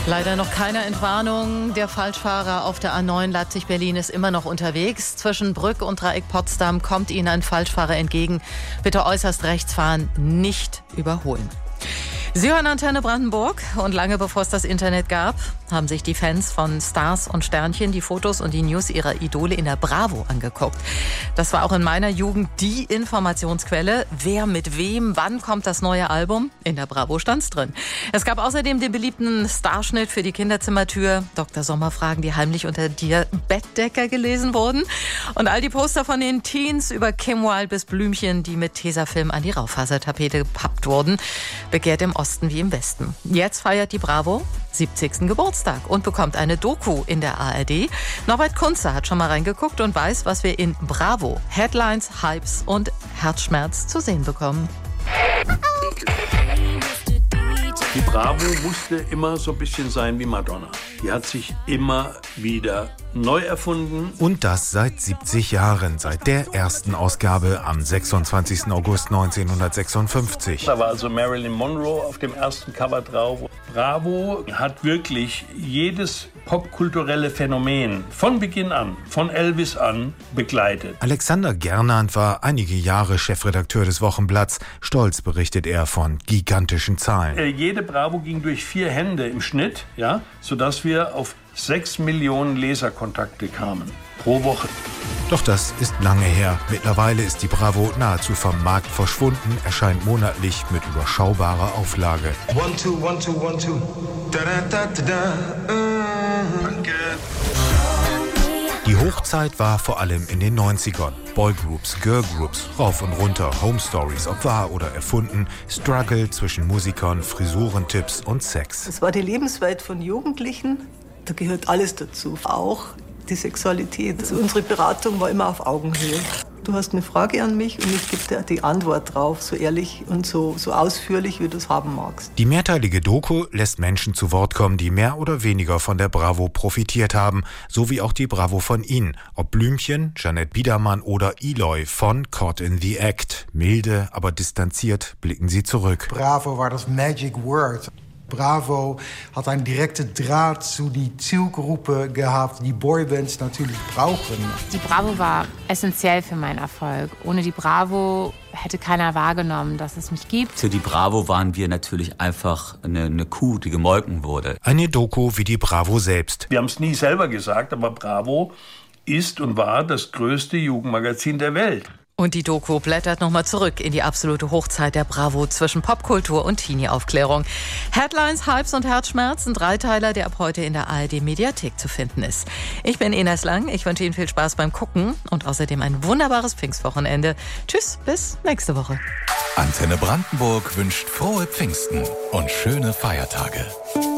Leider noch keine Entwarnung. Der Falschfahrer auf der A9 Leipzig-Berlin ist immer noch unterwegs. Zwischen Brück und Dreieck Potsdam kommt Ihnen ein Falschfahrer entgegen. Bitte äußerst rechts fahren, nicht überholen. Sie hören Antenne Brandenburg und lange bevor es das Internet gab, haben sich die Fans von Stars und Sternchen die Fotos und die News ihrer Idole in der Bravo angeguckt. Das war auch in meiner Jugend die Informationsquelle. Wer mit wem, wann kommt das neue Album? In der Bravo stand's drin. Es gab außerdem den beliebten Starschnitt für die Kinderzimmertür, Dr. Sommerfragen, die heimlich unter der Bettdecke gelesen wurden. Und all die Poster von den Teens über Kim Wilde bis Blümchen, die mit Tesafilm an die Raufasertapete gepappt wurden, begehrt im Osten wie im Westen. Jetzt feiert die Bravo 70. Geburtstag und bekommt eine Doku in der ARD. Norbert Kunze hat schon mal reingeguckt und weiß, was wir in Bravo, Headlines, Hypes und Herzschmerz zu sehen bekommen. Die Bravo musste immer so ein bisschen sein wie Madonna. Die hat sich immer wieder neu erfunden. Und das seit 70 Jahren, seit der ersten Ausgabe am 26. August 1956. Da war also Marilyn Monroe auf dem ersten Cover drauf. Bravo hat wirklich jedes popkulturelle Phänomen von Beginn an, von Elvis an, begleitet. Alexander Gernand war einige Jahre Chefredakteur des Wochenblatts. Stolz berichtet er von gigantischen Zahlen. Jede Bravo ging durch 4 Hände im Schnitt, ja, sodass wir auf 6 Millionen Leserkontakte kamen pro Woche. Doch das ist lange her. Mittlerweile ist die Bravo nahezu vom Markt verschwunden, erscheint monatlich mit überschaubarer Auflage. 1, 2, 1, 2, 1, 2. Da, da, da, da. Danke. Die Hochzeit war vor allem in den 90ern. Boygroups, Girlgroups, rauf und runter, Home Stories, ob wahr oder erfunden, Struggle zwischen Musikern, Frisurentipps und Sex. Es war die Lebenswelt von Jugendlichen, da gehört alles dazu, auch die Sexualität. Also unsere Beratung war immer auf Augenhöhe. Du hast eine Frage an mich und ich gebe dir die Antwort drauf, so ehrlich und so ausführlich, wie du es haben magst. Die mehrteilige Doku lässt Menschen zu Wort kommen, die mehr oder weniger von der Bravo profitiert haben, so wie auch die Bravo von ihnen. Ob Blümchen, Jeanette Biedermann oder Eloy von Caught in the Act. Milde, aber distanziert blicken sie zurück. Bravo war das Magic Word. Bravo hat einen direkten Draht zu die Zielgruppe gehabt, die Boybands natürlich brauchen. Die Bravo war essentiell für meinen Erfolg. Ohne die Bravo hätte keiner wahrgenommen, dass es mich gibt. Für die Bravo waren wir natürlich einfach eine Kuh, die gemolken wurde. Eine Doku wie die Bravo selbst. Wir haben es nie selber gesagt, aber Bravo ist und war das größte Jugendmagazin der Welt. Und die Doku blättert nochmal zurück in die absolute Hochzeit der Bravo zwischen Popkultur und Teenie-Aufklärung. Headlines, Hypes und Herzschmerz, ein Dreiteiler, der ab heute in der ARD-Mediathek zu finden ist. Ich bin Ines Lang, ich wünsche Ihnen viel Spaß beim Gucken und außerdem ein wunderbares Pfingstwochenende. Tschüss, bis nächste Woche. Antenne Brandenburg wünscht frohe Pfingsten und schöne Feiertage.